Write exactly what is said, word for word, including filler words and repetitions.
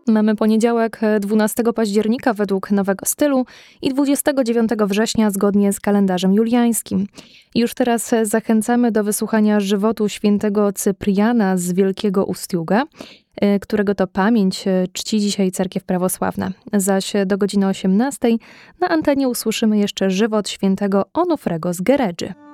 Mamy poniedziałek dwunastego października według nowego stylu i dwudziestego dziewiątego września zgodnie z kalendarzem juliańskim. Już teraz zachęcamy do wysłuchania żywotu świętego Cypriana z Wielkiego Ustiuga, którego to pamięć czci dzisiaj Cerkiew Prawosławna. Zaś do godziny osiemnastej na antenie usłyszymy jeszcze żywot świętego Onufrego z Geredży.